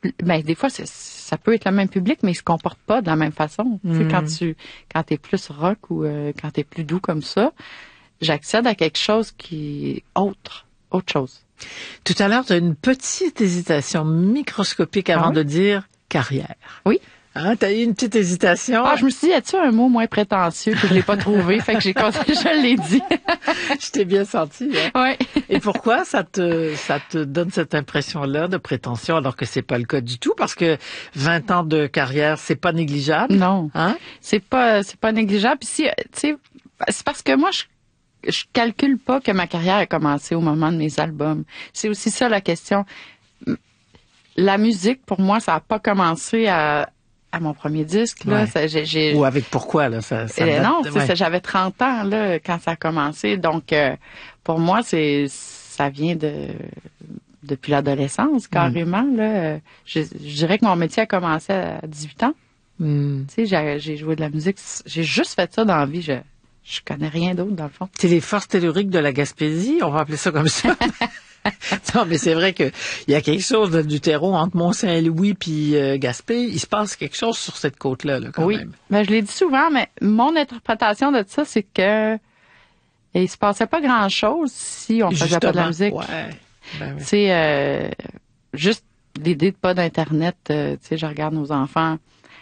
ben des fois ça peut être le même public, mais ils se comportent pas de la même façon. Tu sais, quand t'es plus rock ou quand t'es plus doux comme ça, j'accède à quelque chose qui est autre chose. Tout à l'heure, tu as une petite hésitation microscopique avant de dire carrière. Oui. Hein, t'as eu une petite hésitation. Je me suis dit, y a-tu un mot moins prétentieux que je l'ai pas trouvé, fait que je l'ai dit. Je t'ai bien senti. Hein? Oui. Et pourquoi ça te donne cette impression-là de prétention alors que c'est pas le cas du tout, parce que 20 ans de carrière, c'est pas négligeable. Non. Hein? C'est pas négligeable. Puis si, tu sais, c'est parce que moi je calcule pas que ma carrière a commencé au moment de mes albums. C'est aussi ça la question. La musique, pour moi, ça a pas commencé à mon premier disque, là. Ouais. Ou avec pourquoi, là? Non, ça, j'avais 30 ans, là, quand ça a commencé. Donc, pour moi, ça vient depuis l'adolescence, carrément, là. Je dirais que mon métier a commencé à 18 ans. Tu sais, j'ai joué de la musique. J'ai juste fait ça dans la vie. Je connais rien d'autre, dans le fond. C'est les forces telluriques de la Gaspésie, on va appeler ça comme ça. Non, mais c'est vrai que il y a quelque chose du terreau entre Mont-Saint-Louis puis Gaspé. Il se passe quelque chose sur cette côte-là, là, quand même. Ben, je l'ai dit souvent, mais mon interprétation de ça, c'est que il se passait pas grand-chose si on faisait pas de la musique. Ouais. Ben oui. Tu sais, juste l'idée de pas d'Internet, tu sais, je regarde nos enfants.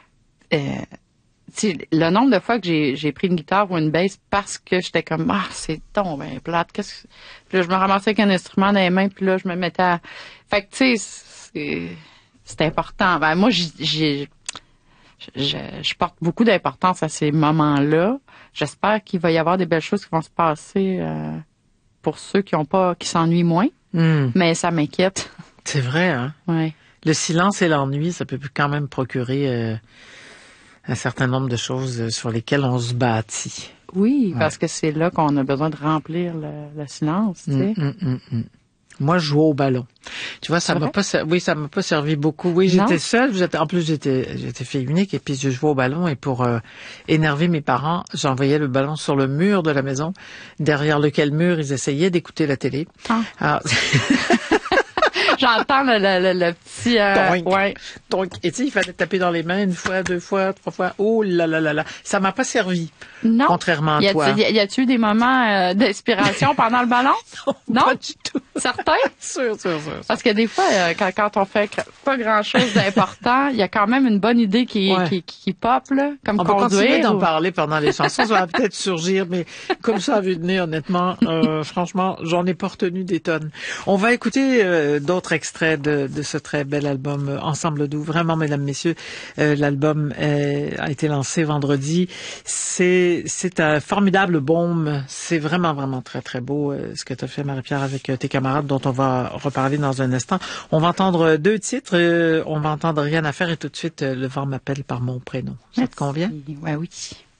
Le nombre de fois que j'ai pris une guitare ou une basse parce que j'étais comme c'est ben plate, puis là je me ramassais avec un instrument dans les mains, puis là je me mettais à fait que tu sais c'est important. Ben moi je porte beaucoup d'importance à ces moments-là. J'espère qu'il va y avoir des belles choses qui vont se passer pour ceux qui s'ennuient moins. Mais ça m'inquiète. C'est vrai, hein. Ouais. Le silence et l'ennui, ça peut quand même procurer un certain nombre de choses sur lesquelles on se bâtit. Oui, parce que c'est là qu'on a besoin de remplir le silence, tu sais. Moi, je jouais au ballon. Tu vois, ça m'a pas servi beaucoup. Oui, j'étais seule. En plus, j'étais fille unique et puis je jouais au ballon et pour énerver mes parents, j'envoyais le ballon sur le mur de la maison, derrière lequel mur ils essayaient d'écouter la télé. Alors, j'entends le petit... ouais. Donc, et tu sais, il fallait taper dans les mains une fois, deux fois, trois fois. Oh là là là là. Ça m'a pas servi. Non. Contrairement à toi. Y a-tu eu des moments d'inspiration pendant le ballon? Non, pas du tout. Certain? Sûr. Parce que des fois, quand on fait pas grand-chose d'important, il y a quand même une bonne idée qui pop, là, comme on conduire. On va continuer d'en parler pendant les chansons. Ça va peut-être surgir, mais comme ça a vu de nez, honnêtement, franchement, j'en ai pas retenu des tonnes. On va écouter d'autres extraits de ce très bel album Ensemble doux. Vraiment, mesdames, messieurs, l'album a été lancé vendredi. C'est un formidable baume. C'est vraiment, vraiment très, très beau ce que tu as fait, Marie-Pierre, avec tes camarades dont on va reparler dans un instant. On va entendre deux titres. On va entendre Rien à faire et tout de suite Le vent m'appelle par mon prénom. Ça te convient? Ouais, oui.